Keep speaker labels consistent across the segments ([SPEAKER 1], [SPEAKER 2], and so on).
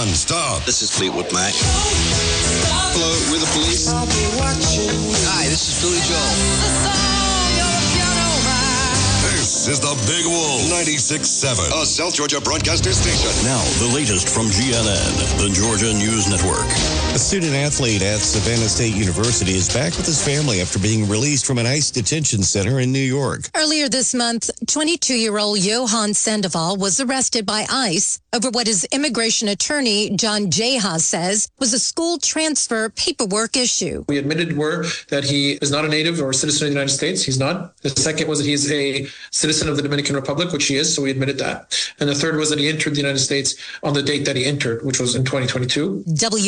[SPEAKER 1] non-stop.
[SPEAKER 2] This is Fleetwood Mac. Hello, we're the Police. Hi, this is Billy Joel.
[SPEAKER 1] This is the Big Wolf 96.7, a South Georgia broadcaster station.
[SPEAKER 3] Now, the latest from GNN, the Georgia News Network.
[SPEAKER 4] A student athlete at Savannah State University is back with his family after being released from an ICE detention center in New York.
[SPEAKER 5] Earlier this month, 22-year-old Johan Sandoval was arrested by ICE over what his immigration attorney, John Jeha, says was a school transfer paperwork issue.
[SPEAKER 6] We admitted that he is not a native or a citizen of the United States. He's not. The second was that he's a citizen of the Dominican Republic, which he is, so we admitted that. And the third was that he entered the United States on the date that he entered, which was in 2022.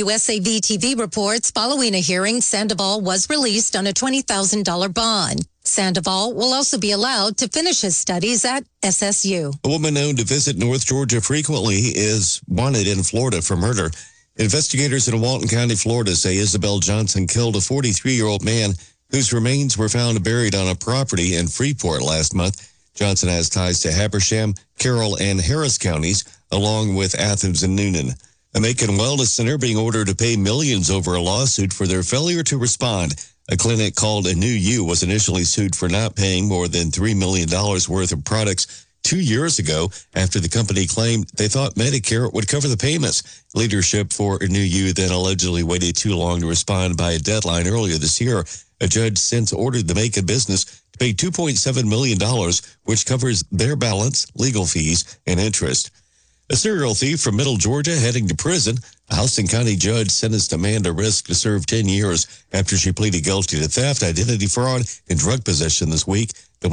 [SPEAKER 5] WSAV-TV reports following a hearing, Sandoval was released on a $20,000 bond. Sandoval will also be allowed to finish his studies at SSU.
[SPEAKER 4] A woman known to visit North Georgia frequently is wanted in Florida for murder. Investigators in Walton County, Florida say Isabel Johnson killed a 43-year-old man whose remains were found buried on a property in Freeport last month. Johnson has ties to Habersham, Carroll, and Harris counties, along with Athens and Noonan. A Macon Wellness Center being ordered to pay millions over a lawsuit for their failure to respond. A clinic called A New You was initially sued for not paying more than $3 million worth of products 2 years ago after the company claimed they thought Medicare would cover the payments. Leadership for A New You then allegedly waited too long to respond by a deadline earlier this year. A judge since ordered the Macon business to pay $2.7 million, which covers their balance, legal fees, and interest. A serial thief from Middle Georgia heading to prison. A Houston County judge sentenced Amanda Risk to serve 10 years after she pleaded guilty to theft, identity fraud, and drug possession this week.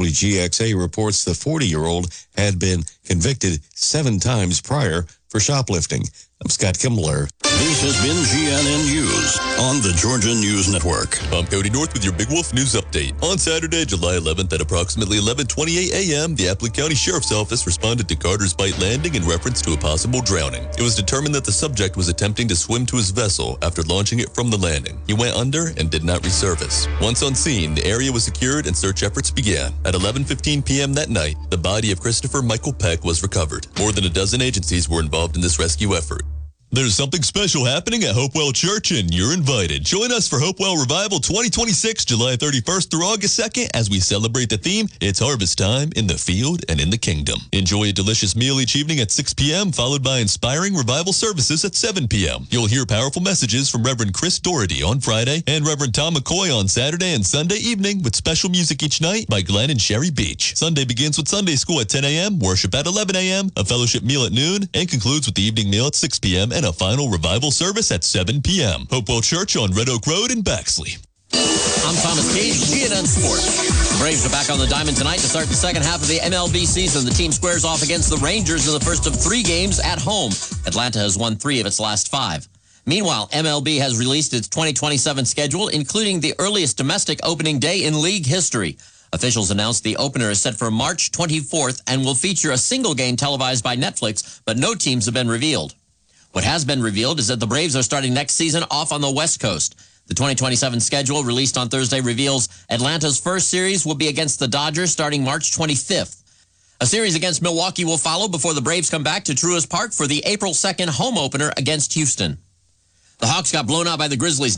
[SPEAKER 4] WGXA reports the 40-year-old had been convicted 7 times prior for shoplifting. I'm Scott Kimbler.
[SPEAKER 3] This has been GNN News on the Georgia News Network.
[SPEAKER 7] I'm Cody North with your Big Wolf News Update. On Saturday, July 11th at approximately 11:28 a.m., the Appling County Sheriff's Office responded to Carter's Bight Landing in reference to a possible drowning. It was determined that the subject was attempting to swim to his vessel after launching it from the landing. He went under and did not resurface. Once on scene, the area was secured and search efforts began. At 11:15 p.m. that night, the body of Christopher Michael Peck was recovered. More than a dozen agencies were involved in this rescue effort. There's something special happening at Hopewell Church, and you're invited. Join us for Hopewell Revival 2026, July 31st through August 2nd, as we celebrate the theme, It's Harvest Time in the Field and in the Kingdom. Enjoy a delicious meal each evening at 6 p.m., followed by inspiring revival services at 7 p.m. You'll hear powerful messages from Reverend Chris Doherty on Friday and Reverend Tom McCoy on Saturday and Sunday evening, with special music each night by Glenn and Sherry Beach. Sunday begins with Sunday school at 10 a.m., worship at 11 a.m., a fellowship meal at noon, and concludes with the evening meal at 6 p.m., and a final revival service at 7 p.m. Hopewell Church on Red Oak Road in Baxley.
[SPEAKER 8] I'm Thomas Cage, GNN Sports. The Braves are back on the diamond tonight to start the second half of the MLB season. The team squares off against the Rangers in the first of 3 games at home. Atlanta has won 3 of its last 5. Meanwhile, MLB has released its 2027 schedule, including the earliest domestic opening day in league history. Officials announced the opener is set for March 24th and will feature a single game televised by Netflix, but no teams have been revealed. What has been revealed is that the Braves are starting next season off on the West Coast. The 2027 schedule, released on Thursday, reveals Atlanta's first series will be against the Dodgers starting March 25th. A series against Milwaukee will follow before the Braves come back to Truist Park for the April 2nd home opener against Houston. The Hawks got blown out by the Grizzlies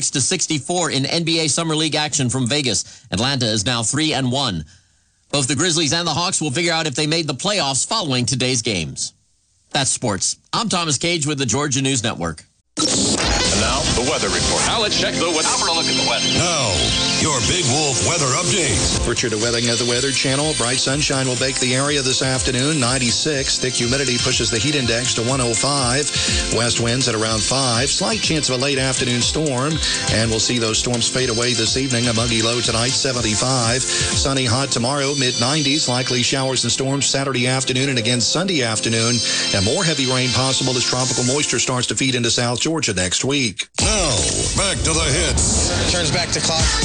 [SPEAKER 8] 96-64 in NBA Summer League action from Vegas. Atlanta is now 3-1. Both the Grizzlies and the Hawks will figure out if they made the playoffs following today's games. That's sports. I'm Thomas Cage with the Georgia News Network.
[SPEAKER 1] And now, the weather report.
[SPEAKER 9] Now let's check the weather.
[SPEAKER 1] Now for a look at the weather. Now, your Big Wolf weather update.
[SPEAKER 10] Richard Weathing at the Weather Channel. Bright sunshine will bake the area this afternoon. 96. Thick humidity pushes the heat index to 105. West winds at around 5. Slight chance of a late afternoon storm. And we'll see those storms fade away this evening. A muggy low tonight, 75. Sunny, hot tomorrow, mid-90s. Likely showers and storms Saturday afternoon and again Sunday afternoon. And more heavy rain possible as tropical moisture starts to feed into South Georgia next week.
[SPEAKER 1] Now, back to the hits.
[SPEAKER 11] Turns back to clock.